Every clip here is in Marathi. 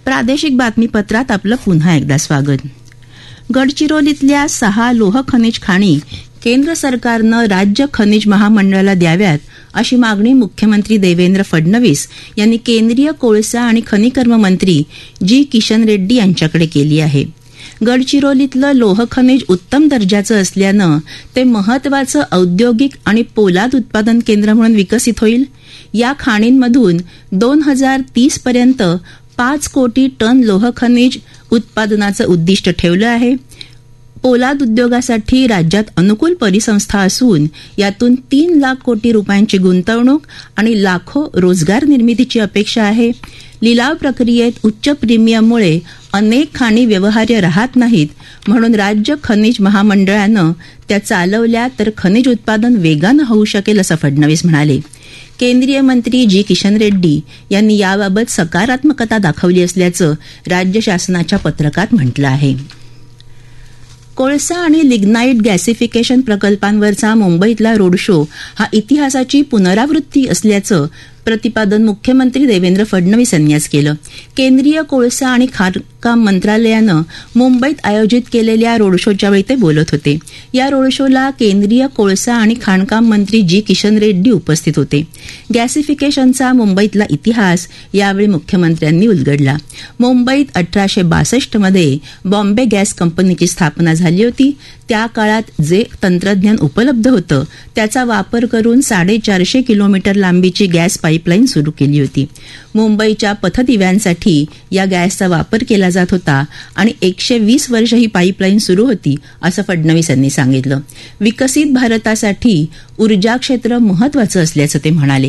प्रादेशिक बातमीपत्रात आपलं पुन्हा एकदा स्वागत. गडचिरोलीतल्या 6 लोह खनिज खाणी केंद्र सरकारनं राज्य खनिज महामंडळाला द्याव्यात अशी मागणी मुख्यमंत्री देवेंद्र फडणवीस यांनी केंद्रीय कोळसा आणि खनिकर्म मंत्री जी किशन रेड्डी यांच्याकडे केली आहे. गडचिरोलीतलं लोह खनिज उत्तम दर्जाचं असल्यानं ते महत्वाचं औद्योगिक आणि पोलाद उत्पादन केंद्र म्हणून विकसित होईल. या खाणींमधून 2030 पर्यंत 5 कोटी टन लोह खनिज उत्पादनाचं उद्दिष्ट ठेवलं आहे. पोलाद उद्योगासाठी राज्यात अनुकूल परिसंस्था असून यातून 3 लाख कोटी रुपयांची गुंतवणूक आणि लाखो रोजगार निर्मितीची अपेक्षा आहे. लिलाव प्रक्रियेत उच्च प्रीमियममुळे अनेक खाणी व्यवहार्य राहत नाहीत, म्हणून राज्य खनिज महामंडळानं त्या चालवल्या तर खनिज उत्पादन वेगानं होऊ शकेल असं फडणवीस म्हणाले. केंद्रीय मंत्री जी किशन रेड्डी यांनी याबाबत सकारात्मकता दाखवली असल्याचं राज्य शासनाच्या पत्रकात म्हटलं आहे. कोळसा आणि लिग्नाईट गॅसिफिकेशन प्रकल्पांवरचा मुंबईतला रोड शो हा इतिहासाची पुनरावृत्ती असल्याचं प्रतिपादन मुख्यमंत्री देवेंद्र फडणवीस यांनी आज केलं. केंद्रीय कोळसा आणि खाणकाम मंत्रालयानं मुंबईत आयोजित केलेल्या रोड शोच्या वेळी ते बोलत होते. या रोड शोला केंद्रीय कोळसा आणि खाणकाम मंत्री जी किशन रेड्डी उपस्थित होते. गॅसिफिकेशनचा मुंबईतला इतिहास यावेळी मुख्यमंत्र्यांनी उलगडला. मुंबईत 1862 मध्ये बॉम्बे गॅस कंपनीची स्थापना झाली होती. त्या काळात जे तंत्रज्ञान उपलब्ध होतं त्याचा वापर करून 450 किलोमीटर लांबीची गॅस पाईपलाईन सुरू केली होती. मुंबईच्या पथदिव्यांसाठी या गॅसचा वापर केला जात होता आणि 120 वर्ष ही पाईपलाईन सुरू होती असं फडणवीस यांनी सांगितलं. विकसित भारतासाठी ऊर्जा क्षेत्र महत्वाचं असल्याचं ते म्हणाले.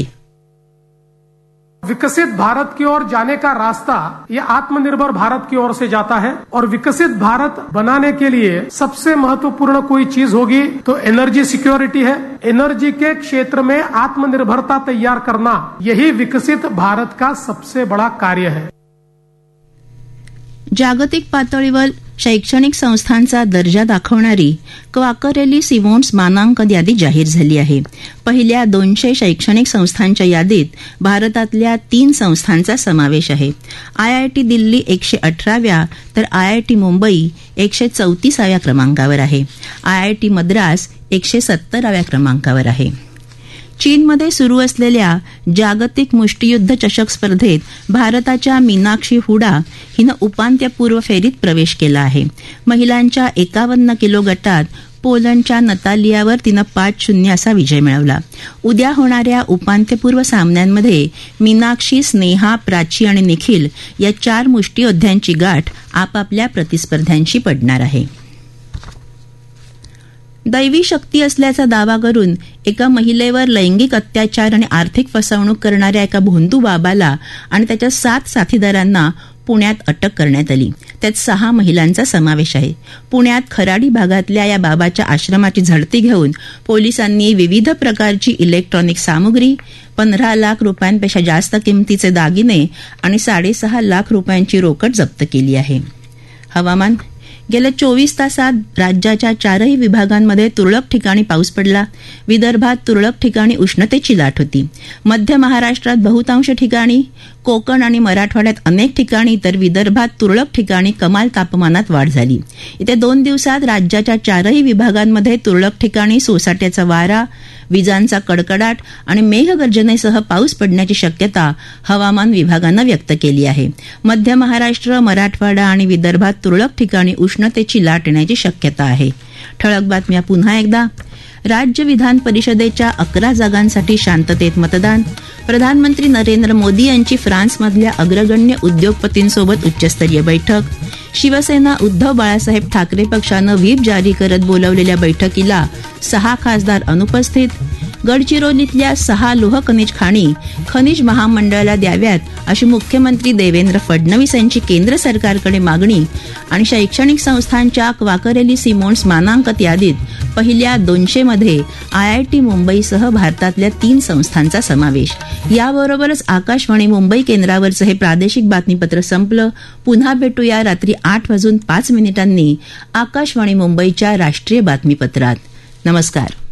विकसित भारत की ओर जाने का रास्ता ये आत्मनिर्भर भारत की ओर से जाता है और विकसित भारत बनाने के लिए सबसे महत्वपूर्ण कोई चीज होगी तो एनर्जी सिक्योरिटी है. एनर्जी के क्षेत्र में आत्मनिर्भरता तैयार करना यही विकसित भारत का सबसे बड़ा कार्य है. जागतिक पातळीवर शैक्षणिक संस्थांचा दर्जा दाखवणारी क्वाकरेली सिमोन्स मानांकन यादी जाहीर झाली आहे. पहिल्या 200 शैक्षणिक संस्थांच्या यादीत भारतातल्या 3 संस्थांचा समावेश आहे. आयआयटी दिल्ली 118व्या तर आयआयटी मुंबई 134व्या क्रमांकावर आहे. आयआयटी मद्रास 170व्या क्रमांकावर आहे. चीनमध्ये सुरू असलेल्या जागतिक मुष्टियुद्ध चषक स्पर्धेत भारताच्या मीनाक्षी हुडा हिनं उपांत्यपूर्व फेरीत प्रवेश केला आहे. महिलांच्या 51 किलो गटात पोलंडच्या नतालियावर तिनं 5-0 असा विजय मिळवला. उद्या होणाऱ्या उपांत्यपूर्व सामन्यांमध्ये मीनाक्षी, स्नेहा, प्राची आणि निखिल या 4 मुष्टियोद्ध्यांची गाठ आपापल्या प्रतिस्पर्ध्यांशी पडणार आहे. दैवी शक्ती असल्याचा दावा करून एका महिलेवर लैंगिक अत्याचार आणि आर्थिक फसवणूक करणाऱ्या एका भोंदू बाबाला आणि त्याच्या 7 साथीदारांना पुण्यात अटक करण्यात आली. त्यात 6 महिलांचा समावेश आहे. पुण्यात खराडी भागातल्या या बाबाच्या आश्रमाची झडती घेऊन पोलिसांनी विविध प्रकारची इलेक्ट्रॉनिक सामुग्री, 15 लाख रुपयांपेक्षा जास्त किमतीचे दागिने आणि 6.5 लाख रुपयांची रोकड जप्त केली आहे. हवामान. गेल्या 24 तासात राज्याच्या 4ही विभागांमध्ये तुरळक ठिकाणी पाऊस पडला. विदर्भात तुरळक ठिकाणी उष्णतेची लाट होती. मध्य महाराष्ट्रात बहुतांश ठिकाणी, कोकण आणि मराठवाड्यात अनेक ठिकाणी तर विदर्भात तुरळक ठिकाणी कमाल तापमानात वाढ झाली. येत्या 2 दिवसात राज्याच्या 4ही विभागांमध्ये तुरळक ठिकाणी सोसाट्याचा वारा, विजांचा कडकडाट आणि मेघगर्जनेसह पाऊस पडण्याची शक्यता हवामान विभागानं व्यक्त केली आहे. मध्य महाराष्ट्र, मराठवाडा आणि विदर्भात तुरळक ठिकाणी उष्णतेची लाट येण्याची शक्यता आहे. ठळक बातम्या पुन्हा एकदा. राज्य विधान परिषदेच्या 11 जागांसाठी शांततेत मतदान. प्रधानमंत्री नरेंद्र मोदी यांची फ्रान्समधल्या अग्रगण्य उद्योगपतींसोबत उच्चस्तरीय बैठक. शिवसेना उद्धव बाळासाहेब ठाकरे पक्षानं व्हीप जारी करत बोलावलेल्या बैठकीला 6 खासदार अनुपस्थित. गडचिरोलीतल्या 6 लोह खनिज खाणी खनिज महामंडळाला द्याव्यात अशी मुख्यमंत्री देवेंद्र फडणवीस यांची केंद्र सरकारकडे मागणी. आणि शैक्षणिक संस्थांच्या क्वाकरेली सिमोन्स मानांकन यादीत पहिल्या 200 मध्ये आयआयटी मुंबईसह भारतातल्या 3 संस्थांचा समावेश. याबरोबरच आकाशवाणी मुंबई केंद्रावरचं हे प्रादेशिक बातमीपत्र संपलं. पुन्हा भेटूया रात्री 8:05 आकाशवाणी मुंबईच्या राष्ट्रीय बातमीपत्रात. नमस्कार.